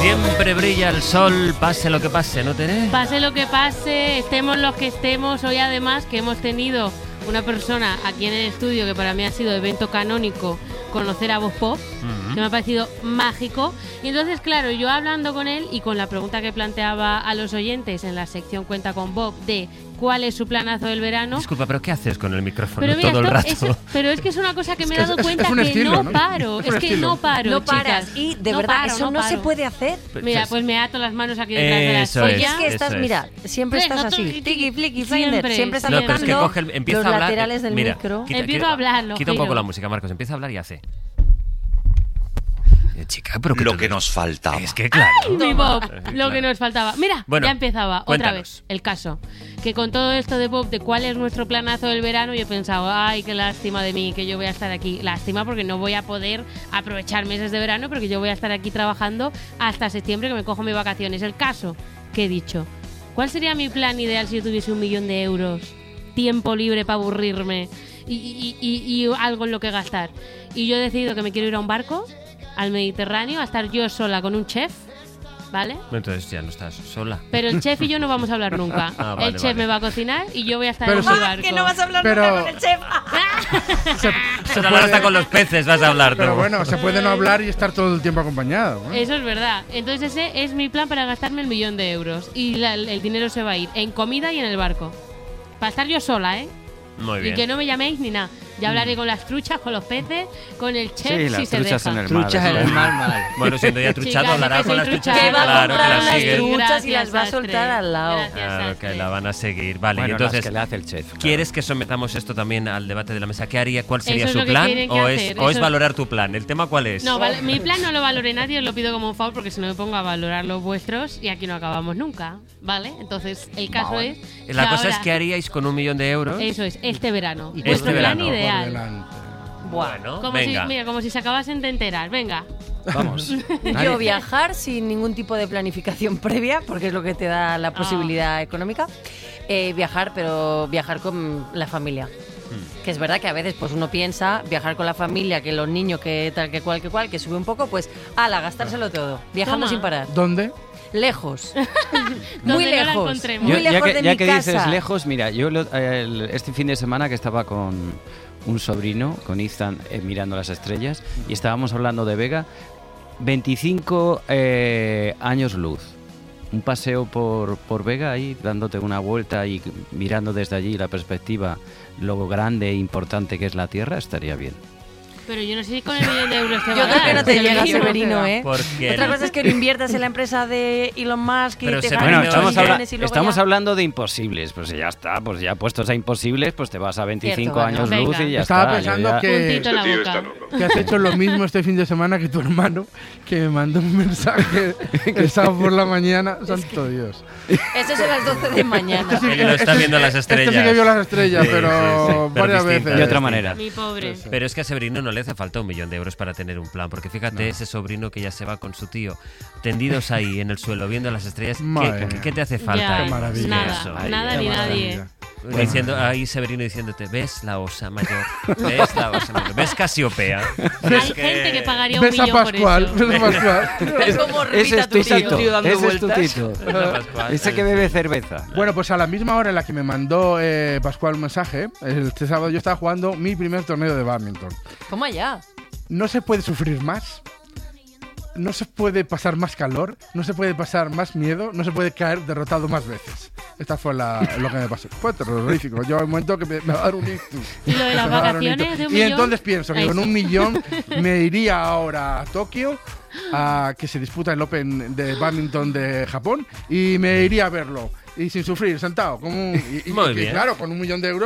Siempre brilla el sol, pase lo que pase, ¿no, Tere? Pase lo que pase, estemos los que estemos. Hoy además que hemos tenido una persona aquí en el estudio que para mí ha sido evento canónico, conocer a Bob Pop, que me ha parecido mágico. Y entonces, claro, yo hablando con él y con la pregunta que planteaba a los oyentes en la sección Cuenta con Bob de ¿cuál es su planazo del verano? Disculpa, ¿pero qué haces con el micrófono pero mira, todo el rato? Pero es que es una cosa que me he dado cuenta un que estilo, no paro. Es que no paro, No paras. chicas. Y de No verdad, paro, eso no se paro. puede hacer. Mira, pues me ato las manos aquí detrás de la Eso Oye, silla. es que estás, eso mira, siempre estás así. Tiki, flicky, finder. Siempre estás No, pero es que tocando coge empieza los a hablar. laterales del Mira, micro. Empiezo a hablar, lo Quita un poco giro. la música, Marcos. Empieza a hablar y hace. Chica, pero Lo que nos faltaba. Es que claro. Mi Bob, lo Claro. que nos faltaba. Mira, Bueno, ya empezaba otra cuéntanos. vez el caso. Que con todo esto de Bob, de cuál es nuestro planazo del verano, yo he pensado, ay, qué lástima de mí, que yo voy a estar aquí. Lástima porque no voy a poder aprovechar meses de verano, porque yo voy a estar aquí trabajando hasta septiembre, que me cojo mis vacaciones. El caso que he dicho, ¿cuál sería mi plan ideal si yo tuviese 1 millón de euros? Tiempo libre para aburrirme y algo en lo que gastar. Y yo he decidido que me quiero ir a un barco al Mediterráneo, a estar yo sola con un chef, ¿vale? Entonces ya no estás sola. Pero el chef y yo no vamos a hablar nunca. Ah, vale, el chef vale. me va a cocinar y yo voy a estar Pero en mi se- barco. Que no vas a hablar Pero- nunca con el chef. Pero ahora hasta con los peces vas a hablar tú. Pero bueno, se puede no hablar y estar todo el tiempo acompañado, ¿no? Eso es verdad. Entonces ese es mi plan para gastarme 1 millón de euros. Y el dinero se va a ir en comida y en el barco. Para estar yo sola, ¿eh? Muy Y bien. que no me llaméis ni nada. Ya hablaré con las truchas, con los peces, con el chef, Sí, si las se truchas deja. en el mar. Truchas en el mar, mal. Bueno, siendo ya truchado, Chicas, hablará que con soy las truchas. truchada. Que va a Claro, que comprar las las sigue. truchas y las va a Sastre. soltar al lado. Gracias, Claro, Sastre. que la van a seguir. Vale, Bueno, y entonces, las que le hace el chef. claro. ¿quieres que sometamos esto también al debate de la mesa? ¿Qué haría? ¿Cuál sería Eso es su lo que plan? tienen que ¿O hacer, es eso- valorar tu plan? ¿El tema cuál es? No, mi plan no lo valore nadie, os lo pido como un favor porque si no me pongo a valorar los vuestros y aquí no acabamos nunca, ¿vale? Entonces, el caso es... La cosa es ahora- ¿qué haríais con 1 millón de euros? Eso es, este verano. Y Vuestro este plan verano. Por ideal. delante. Bueno, Como venga. si, mira, como si se acabasen de enterar. Venga. Vamos. Yo viajar sin ningún tipo de planificación previa, porque es lo que te da la posibilidad económica. Viajar, pero viajar con la familia. Que es verdad que a veces pues uno piensa viajar con la familia, que los niños, que tal, que cual, que sube un poco, pues ala, gastárselo todo, viajando Toma. sin parar. ¿Dónde? Lejos. Donde Muy no la lejos. encontremos. Muy Ya lejos que, de ya mi que casa. dices lejos, mira, yo este fin de semana que estaba con un sobrino, con Ethan, mirando las estrellas, y estábamos hablando de Vega, 25 años luz. Un paseo por Vega ahí, dándote una vuelta y mirando desde allí la perspectiva, lo grande e importante que es la Tierra, estaría bien. Pero yo no sé si con el 1 millón de euros te va Yo a creo que dar. no te Te lo llega, digo. Severino, ¿eh? Porque Otra cosa es que lo inviertas en la empresa de Elon Musk y Pero te se- ganes Bueno, Primero estamos, millones y luego estamos ya- hablando de imposibles, pues ya está, pues ya puestos a imposibles, pues te vas a 25 Cierto, años bueno. luz y ya Estaba está. yo pensando ya- que, Puntito en la boca. que has hecho lo mismo este fin de semana que tu hermano, que me mandó un mensaje el sábado por la mañana. Santo Dios. Eso es a las 12 de mañana. Él lo está viendo las estrellas. Este sí que vio las estrellas, Sí, pero, sí, sí. Pero varias distintas. veces. De otra manera. Mi pobre. Pero es que a Severino no le hace falta 1 millón de euros para tener un plan, porque fíjate ese sobrino que ya se va con su tío, tendidos ahí en el suelo viendo las estrellas. Madre mía. ¿Qué te hace falta? Ya, Qué maravilla. nada, Eso. nada Qué ni maravilla. nadie. Diciendo, ahí Severino diciéndote, ¿ves la osa mayor? ¿Ves la osa mayor? ¿Ves Casiopea? Hay gente que pagaría 1 Ves a millón Pascual, por eso. ves a Pascual. Es como Ese repita es tu tito, tío dando ese es tu vueltas. tito. Pascual. Ese que bebe cerveza. Bueno, pues a la misma hora en la que me mandó Pascual un mensaje, este sábado yo estaba jugando mi primer torneo de badminton. ¿Cómo allá? No se puede sufrir más, no se puede pasar más calor, no se puede pasar más miedo, no se puede caer derrotado más veces. Esta fue lo que me pasó. Fue terrorífico. Yo hay un momento que me va a dar un ictus. ¿Y lo de las Me va a dar un vacaciones ictus. de 1 Y millón? entonces pienso que Ay, con sí. 1 millón me iría ahora a Tokio, a que se disputa el Open de badminton de Japón, y me iría a verlo. Y sin sufrir, sentado. Como y Muy bien. Claro, con 1 millón de euros